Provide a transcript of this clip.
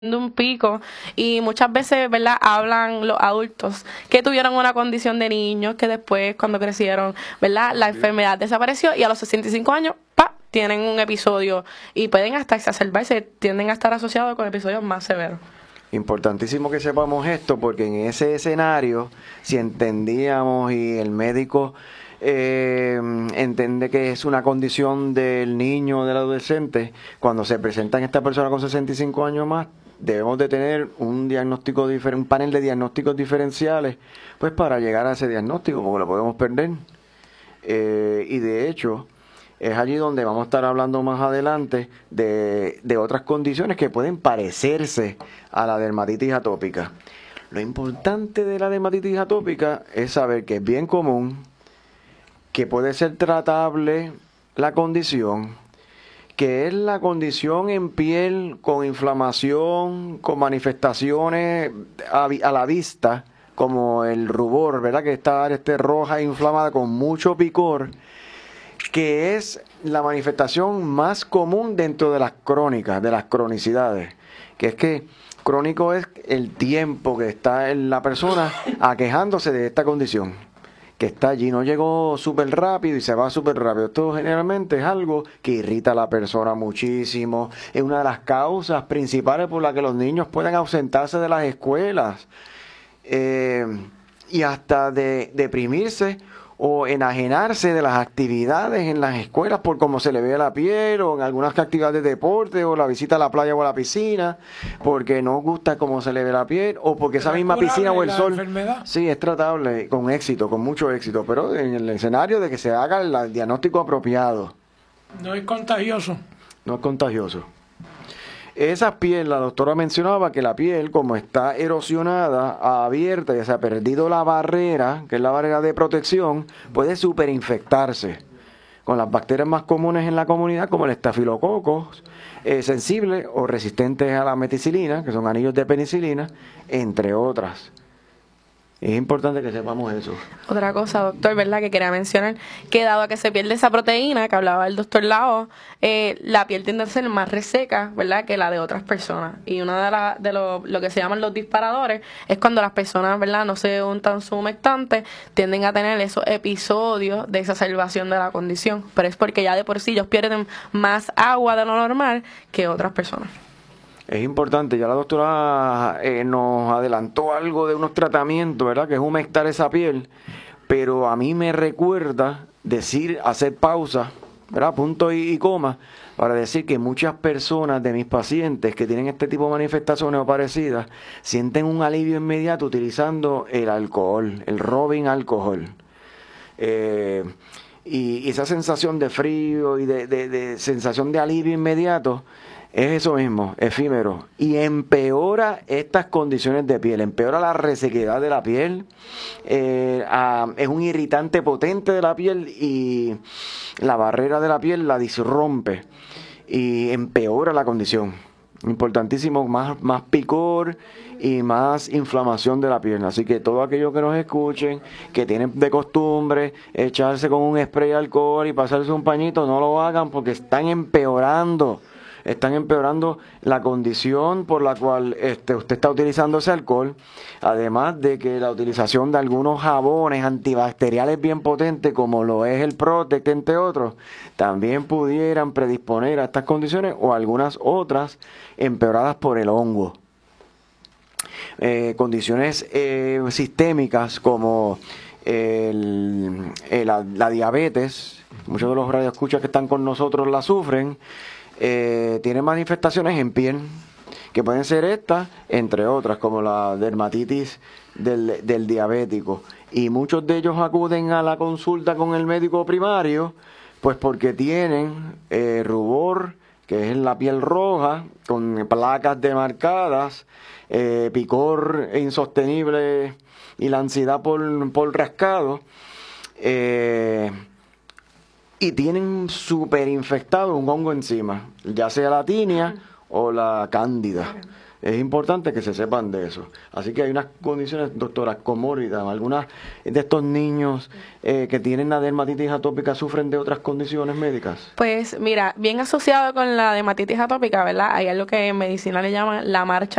un pico y muchas veces, ¿verdad? Hablan los adultos que tuvieron una condición de niños que después cuando crecieron, ¿verdad? La enfermedad desapareció y a los 65 años, ¡pa!, tienen un episodio y pueden hasta exacerbarse, tienden a estar asociados con episodios más severos. Importantísimo que sepamos esto porque en ese escenario, si entendíamos y el médico entiende que es una condición del niño o del adolescente, cuando se presentan esta persona con 65 años más, debemos de tener un diagnóstico un panel de diagnósticos diferenciales, pues para llegar a ese diagnóstico, porque lo podemos perder. Y de hecho, es allí donde vamos a estar hablando más adelante de otras condiciones que pueden parecerse a la dermatitis atópica. Lo importante de la dermatitis atópica es saber que es bien común, que puede ser tratable la condición, que es la condición en piel con inflamación, con manifestaciones a la vista, como el rubor, ¿verdad? Que está roja e inflamada con mucho picor, que es la manifestación más común dentro de las crónicas, de las cronicidades, que es que crónico es el tiempo que está en la persona aquejándose de esta condición, que está allí, no llegó súper rápido y se va súper rápido. Esto generalmente es algo que irrita a la persona muchísimo, es una de las causas principales por las que los niños pueden ausentarse de las escuelas y hasta de deprimirse o enajenarse de las actividades en las escuelas por cómo se le ve la piel, o en algunas actividades de deporte, o la visita a la playa o a la piscina, porque no gusta cómo se le ve la piel, o porque esa misma piscina o el sol... enfermedad? Sí, es tratable con éxito, con mucho éxito, pero en el escenario de que se haga el diagnóstico apropiado. No es contagioso. No es contagioso. Esa piel, la doctora mencionaba que la piel, como está erosionada, abierta, ya se ha perdido la barrera, que es la barrera de protección, puede superinfectarse con las bacterias más comunes en la comunidad, como el estafilococo, sensibles o resistentes a la meticilina, que son anillos de penicilina, entre otras. Es importante que sepamos eso. Otra cosa, doctor, ¿verdad?, que quería mencionar, que dado a que se pierde esa proteína que hablaba el doctor Lao, la piel tiende a ser más reseca, ¿verdad?, que la de otras personas. Y una de lo que se llaman los disparadores es cuando las personas, ¿verdad?, no se untan su humectante, tienden a tener esos episodios de exacerbación de la condición. Pero es porque ya de por sí ellos pierden más agua de lo normal que otras personas. Es importante, ya la doctora nos adelantó algo de unos tratamientos, ¿verdad?, que es humectar esa piel, pero a mí me recuerda hacer pausa, ¿verdad?, punto y coma, para decir que muchas personas de mis pacientes que tienen este tipo de manifestaciones o parecidas, sienten un alivio inmediato utilizando el alcohol, el rubbing alcohol. Y esa sensación de frío y de sensación de alivio inmediato, es eso mismo, efímero, y empeora estas condiciones de piel, empeora la resequedad de la piel, es un irritante potente de la piel y la barrera de la piel la disrompe y empeora la condición. Importantísimo, más picor y más inflamación de la piel. Así que todos aquellos que nos escuchen, que tienen de costumbre echarse con un spray de alcohol y pasarse un pañito, no lo hagan porque están empeorando la condición por la cual usted está utilizando ese alcohol, además de que la utilización de algunos jabones antibacteriales bien potentes, como lo es el Protect, entre otros, también pudieran predisponer a estas condiciones o algunas otras empeoradas por el hongo. Condiciones sistémicas como la diabetes, muchos de los radioescuchas que están con nosotros la sufren. Tienen manifestaciones en piel, que pueden ser estas, entre otras, como la dermatitis del diabético. Y muchos de ellos acuden a la consulta con el médico primario, pues porque tienen rubor, que es en la piel roja, con placas demarcadas, picor insostenible y la ansiedad por rascado. Y tienen súper infectado un hongo encima, ya sea la tinea o la cándida. Es importante que se sepan de eso. Así que hay unas condiciones, doctora, comórbidas. Algunas de estos niños que tienen la dermatitis atópica sufren de otras condiciones médicas. Pues mira, bien asociado con la dermatitis atópica, ¿verdad? Hay algo que en medicina le llaman la marcha